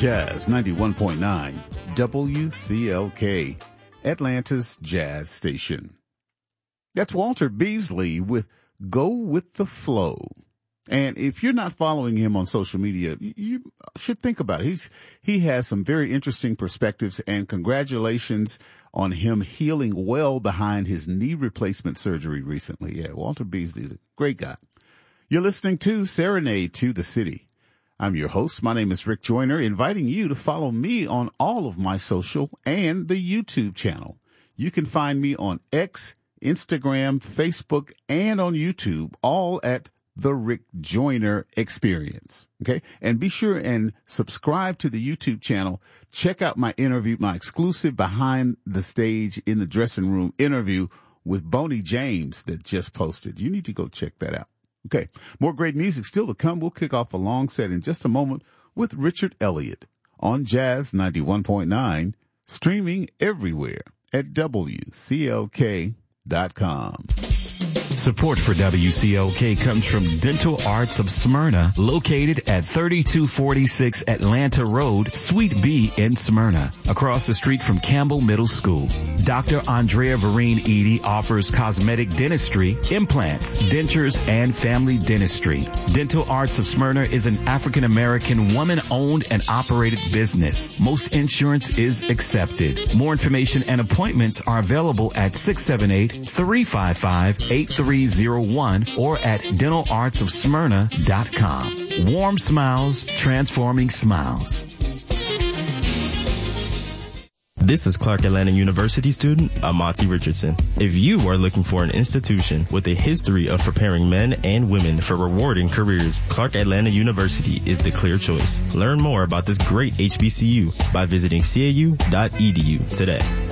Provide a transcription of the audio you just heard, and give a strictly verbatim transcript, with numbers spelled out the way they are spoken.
Jazz ninety-one point nine, W C L K, Atlanta's Jazz Station. That's Walter Beasley with Go With The Flow. And if you're not following him on social media, you should think about it. He's, he has some very interesting perspectives, and congratulations on him healing well behind his knee replacement surgery recently. Yeah, Walter Beasley is a great guy. You're listening to Serenade to the City. I'm your host. My name is Rick Joyner, inviting you to follow me on all of my social and the YouTube channel. You can find me on X, Instagram, Facebook, and on YouTube, all at The Rick Joyner Experience. Okay. And be sure and subscribe to the YouTube channel. Check out my interview, my exclusive behind the stage in the dressing room interview with Boney James that just posted. You need to go check that out. Okay. More great music still to come. We'll kick off a long set in just a moment with Richard Elliott on Jazz ninety-one point nine, streaming everywhere at W C L K dot com. Support for W C L K comes from Dental Arts of Smyrna, located at thirty-two forty-six Atlanta Road, Suite B in Smyrna, across the street from Campbell Middle School. Doctor Andrea Vereen Edie offers cosmetic dentistry, implants, dentures, and family dentistry. Dental Arts of Smyrna is an African-American woman-owned and operated business. Most insurance is accepted. More information and appointments are available at six seven eight, three five five, eight three zero one or at dental arts of smyrna dot com. Warm smiles, transforming smiles. This is Clark Atlanta University student Amati Richardson. If you are looking for an institution with a history of preparing men and women for rewarding careers, Clark Atlanta University is the clear choice. Learn more about this great H B C U by visiting C A U dot E D U today.